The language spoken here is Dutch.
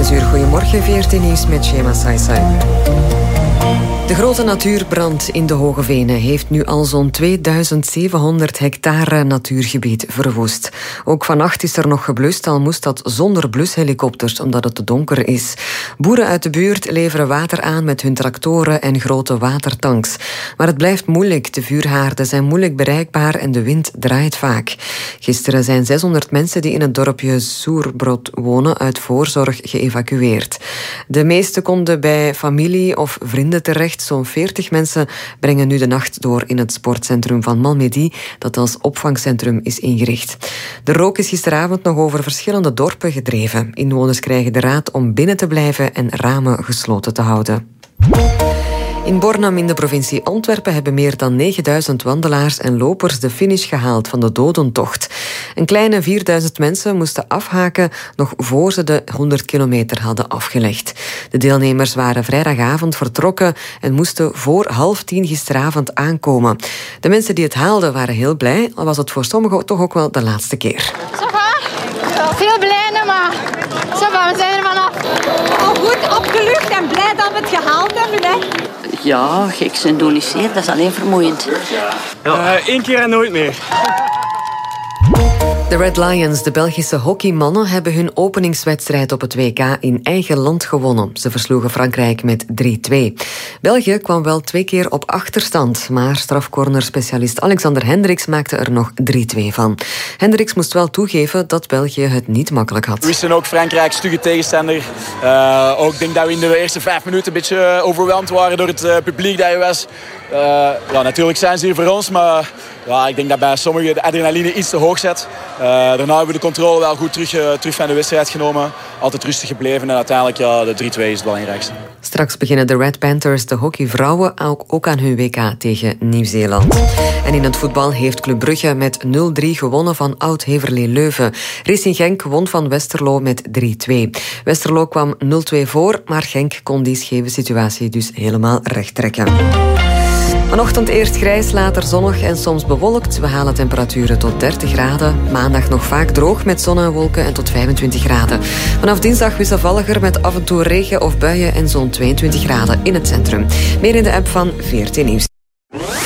6 uur. Goedemorgen, VRT Nieuws met Shema Saisai. De grote natuurbrand in de Hoge Venen heeft nu al zo'n 2700 hectare natuurgebied verwoest. Ook vannacht is er nog geblust, al moest dat zonder blushelikopters, omdat het te donker is. Boeren uit de buurt leveren water aan met hun tractoren en grote watertanks. Maar het blijft moeilijk. De vuurhaarden zijn moeilijk bereikbaar en de wind draait vaak. Gisteren zijn 600 mensen die in het dorpje Soerbrod wonen uit voorzorg geëvacueerd. De meesten konden bij familie of vrienden terecht. Zo'n 40 mensen brengen nu de nacht door in het sportcentrum van Malmedy, dat als opvangcentrum is ingericht. De rook is gisteravond nog over verschillende dorpen gedreven. Inwoners krijgen de raad om binnen te blijven en ramen gesloten te houden. In Bornem in de provincie Antwerpen hebben meer dan 9000 wandelaars en lopers de finish gehaald van de dodentocht. Een kleine 4000 mensen moesten afhaken nog voor ze de 100 kilometer hadden afgelegd. De deelnemers waren vrijdagavond vertrokken en moesten voor 9:30 gisteravond aankomen. De mensen die het haalden waren heel blij, al was het voor sommigen toch ook wel de laatste keer. Ça va? Veel blij, maar ça va, we zijn er vanaf. Goed opgelucht en blij dat we het gehaald hebben. Hè? Ja, gek zijn doen is zeer, dat is alleen vermoeiend. Ja. 1 keer en nooit meer. De Red Lions, de Belgische hockeymannen, hebben hun openingswedstrijd op het WK in eigen land gewonnen. Ze versloegen Frankrijk met 3-2. België kwam wel 2 keer op achterstand, maar strafcornerspecialist Alexander Hendricks maakte er nog 3-2 van. Hendricks moest wel toegeven dat België het niet makkelijk had. We wisten ook Frankrijk stugge tegenstander. Ook denk dat we in de eerste 5 minuten een beetje overweldigd waren door het publiek dat er was. Ja, natuurlijk zijn ze hier voor ons, maar ja, ik denk dat bij sommigen de adrenaline iets te hoog zet. Daarna hebben we de controle wel goed terug van de wedstrijd genomen. Altijd rustig gebleven en uiteindelijk ja, de 3-2 is het belangrijkste. Straks beginnen de Red Panthers, de hockeyvrouwen, ook aan hun WK tegen Nieuw-Zeeland. En in het voetbal heeft Club Brugge met 0-3 gewonnen van Oud-Heverlee Leuven. Racing Genk won van Westerlo met 3-2. Westerlo kwam 0-2 voor, maar Genk kon die scheve situatie dus helemaal rechttrekken. Vanochtend eerst grijs, later zonnig en soms bewolkt. We halen temperaturen tot 30 graden. Maandag nog vaak droog met zon en wolken en tot 25 graden. Vanaf dinsdag wisselvalliger met af en toe regen of buien en zo'n 22 graden in het centrum. Meer in de app van VRT Nieuws.